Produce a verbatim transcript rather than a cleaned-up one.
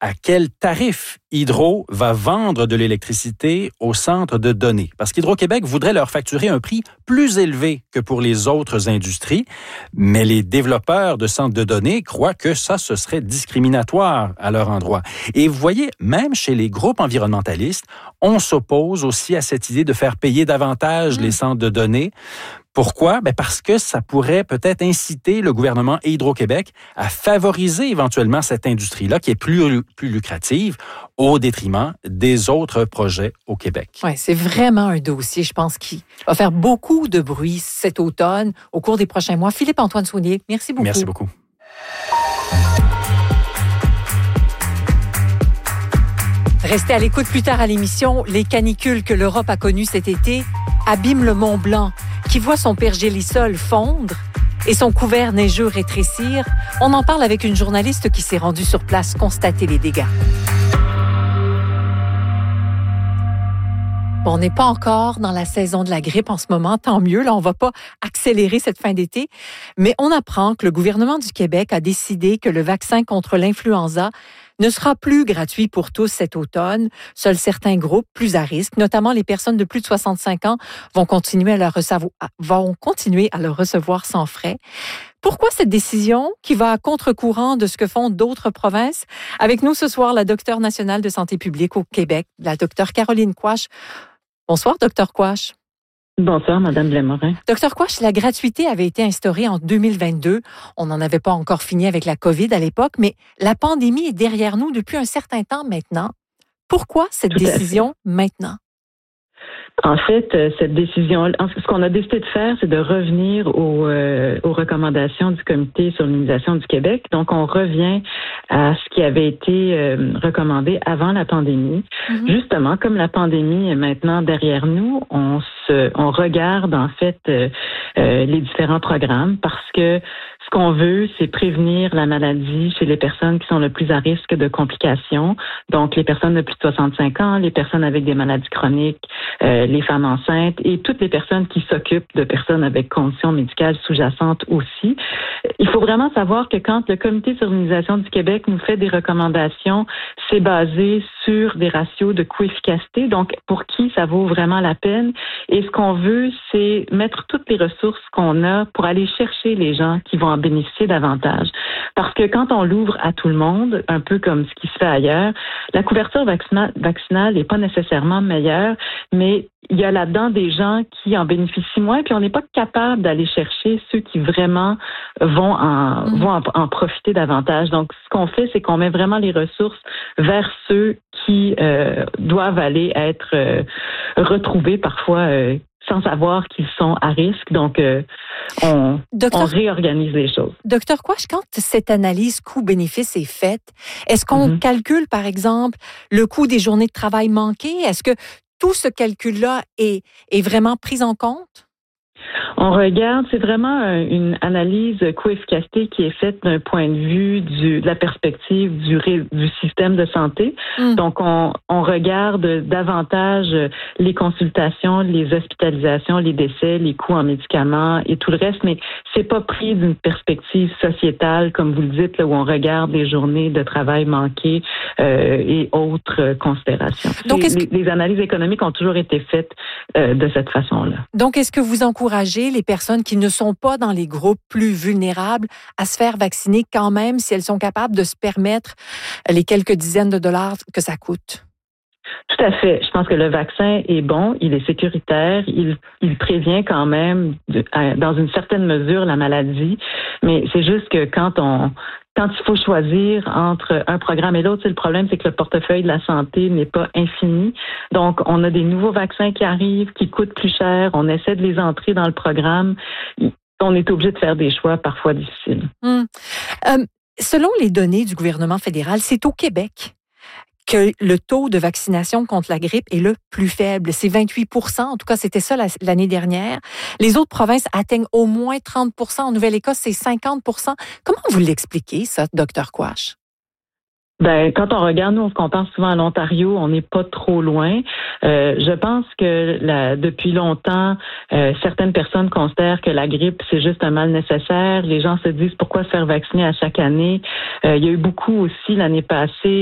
à quel tarif Hydro va vendre de l'électricité aux centres de données. Parce qu'Hydro-Québec voudrait leur facturer un prix plus élevé que pour les autres industries, mais les développeurs de centres de données croient que ça, ce serait discriminatoire à leur endroit. Et vous voyez, même chez les groupes environnementalistes, on s'oppose aussi à cette idée de faire payer davantage mmh. les centres de données. Pourquoi? Ben parce que ça pourrait peut-être inciter le gouvernement et Hydro-Québec à favoriser éventuellement cette industrie-là qui est plus, plus lucrative au détriment des autres projets au Québec. Oui, c'est vraiment un dossier, je pense, qui va faire beaucoup de bruit cet automne au cours des prochains mois. Philippe-Antoine Saunier, merci beaucoup. Merci beaucoup. Restez à l'écoute plus tard à l'émission. Les canicules que l'Europe a connues cet été abîment le Mont Blanc, qui voit son pergélisol fondre et son couvert neigeux rétrécir. On en parle avec une journaliste qui s'est rendue sur place constater les dégâts. Bon, on n'est pas encore dans la saison de la grippe en ce moment, tant mieux. Là, on va pas accélérer cette fin d'été. Mais on apprend que le gouvernement du Québec a décidé que le vaccin contre l'influenza ne sera plus gratuit pour tous cet automne. Seuls certains groupes plus à risque, notamment les personnes de plus de soixante-cinq ans, vont continuer à le recevoir, vont continuer à le recevoir sans frais. Pourquoi cette décision qui va à contre-courant de ce que font d'autres provinces? Avec nous ce soir, la docteure nationale de santé publique au Québec, la docteure Caroline Quach. Bonsoir, docteur Quach. Bonsoir, Madame Blainmorin. Docteur Quach, la gratuité avait été instaurée en deux mille vingt-deux. On n'en avait pas encore fini avec la COVID à l'époque, mais la pandémie est derrière nous depuis un certain temps maintenant. Pourquoi cette Tout décision maintenant? En fait, cette décision, ce qu'on a décidé de faire, c'est de revenir aux, euh, aux recommandations du Comité sur l'immunisation du Québec. Donc, on revient à ce qui avait été euh, recommandé avant la pandémie. Mm-hmm. Justement, comme la pandémie est maintenant derrière nous, on se, on regarde en fait euh, euh, les différents programmes parce que ce qu'on veut, c'est prévenir la maladie chez les personnes qui sont le plus à risque de complications. Donc, les personnes de plus de soixante-cinq ans, les personnes avec des maladies chroniques, euh, les femmes enceintes et toutes les personnes qui s'occupent de personnes avec conditions médicales sous-jacentes aussi. Il faut vraiment savoir que quand le Comité sur l'immunisation du Québec nous fait des recommandations, c'est basé sur des ratios de coût-efficacité, donc pour qui ça vaut vraiment la peine. Et ce qu'on veut, c'est mettre toutes les ressources qu'on a pour aller chercher les gens qui vont en bénéficier davantage. Parce que quand on l'ouvre à tout le monde, un peu comme ce qui se fait ailleurs, la couverture vaccina- vaccinale n'est pas nécessairement meilleure, mais il y a là-dedans des gens qui en bénéficient moins, puis on n'est pas capable d'aller chercher ceux qui vraiment vont en, mmh. vont en, en profiter davantage. Donc, ce qu'on fait, c'est qu'on met vraiment les ressources vers ceux qui euh, doivent aller être euh, retrouvés parfois euh, sans savoir qu'ils sont à risque. Donc, euh, on, Docteur, on réorganise les choses. Docteur Quach, quand cette analyse coût-bénéfice est faite, est-ce qu'on mm-hmm. calcule, par exemple, le coût des journées de travail manquées? Est-ce que tout ce calcul-là est, est vraiment pris en compte? On regarde, c'est vraiment une analyse coût-efficacité qui est faite d'un point de vue du, de la perspective du, du système de santé. Mm. Donc, on, on regarde davantage les consultations, les hospitalisations, les décès, les coûts en médicaments et tout le reste, mais c'est pas pris d'une perspective sociétale, comme vous le dites, là, où on regarde les journées de travail manquées euh, et autres considérations. Donc, est-ce que... les, les analyses économiques ont toujours été faites euh, de cette façon-là. Donc, est-ce que vous encouragez les personnes qui ne sont pas dans les groupes plus vulnérables à se faire vacciner quand même si elles sont capables de se permettre les quelques dizaines de dollars que ça coûte? Tout à fait. Je pense que le vaccin est bon, il est sécuritaire, il, il prévient quand même de, dans une certaine mesure la maladie, mais c'est juste que quand on Quand il faut choisir entre un programme et l'autre, c'est le problème, c'est que le portefeuille de la santé n'est pas infini. Donc, on a des nouveaux vaccins qui arrivent, qui coûtent plus cher. On essaie de les entrer dans le programme. On est obligé de faire des choix parfois difficiles. Hum. Euh, selon les données du gouvernement fédéral, c'est au Québec que le taux de vaccination contre la grippe est le plus faible. C'est vingt-huit pour cent. En tout cas, c'était ça l'année dernière. Les autres provinces atteignent au moins trente pour cent. En Nouvelle-Écosse, c'est cinquante pour cent. Comment vous l'expliquez, ça, docteur Quach? Ben, quand on regarde, nous, on se compare souvent à l'Ontario, on n'est pas trop loin. Euh, je pense que la, depuis longtemps, euh, certaines personnes considèrent que la grippe, c'est juste un mal nécessaire. Les gens se disent pourquoi se faire vacciner à chaque année. Euh, il y a eu beaucoup aussi l'année passée